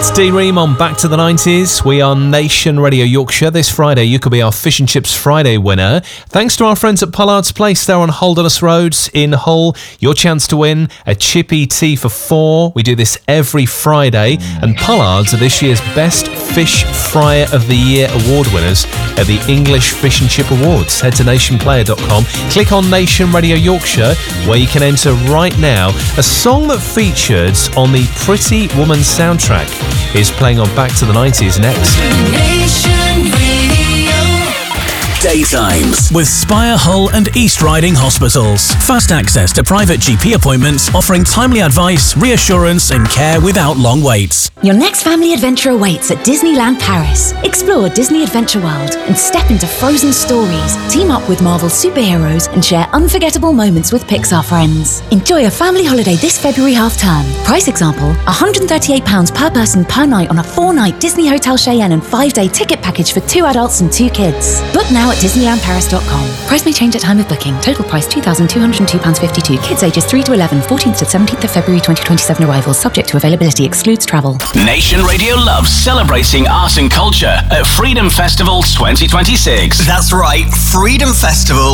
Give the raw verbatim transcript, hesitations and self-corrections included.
It's D-Ream on Back to the nineties. We are Nation Radio Yorkshire. This Friday, you could be our Fish and Chips Friday winner. Thanks to our friends at Pollard's Place there on Holderness Road in Hull. Your chance to win a chippy tea for four. We do this every Friday. And Pollard's are this year's Best Fish Fryer of the Year award winners at the English Fish and Chip Awards. Head to nation player dot com. Click on Nation Radio Yorkshire, where you can enter right now. A song that featured on the Pretty Woman soundtrack is playing on Back to the nineties next. Nation Radio. Daytimes with Spire, Hull and East Riding Hospitals. Fast access to private G P appointments, offering timely advice, reassurance and care without long waits. Your next family adventure awaits at Disneyland Paris. Explore Disney Adventure World and step into frozen stories. Team up with Marvel superheroes and share unforgettable moments with Pixar friends. Enjoy a family holiday this February half-term. Price example, one hundred thirty-eight pounds per person per night on a four-night Disney Hotel Cheyenne and five-day ticket package for two adults and two kids. Book now at disneyland paris dot com. Price may change at time of booking. Total price two thousand two hundred two pounds fifty-two. Kids ages three to eleven, fourteenth to seventeenth of February twenty twenty-seven arrivals. Subject to availability. Excludes travel. Nation Radio loves celebrating art and culture at Freedom Festival twenty twenty-six. That's right, Freedom Festival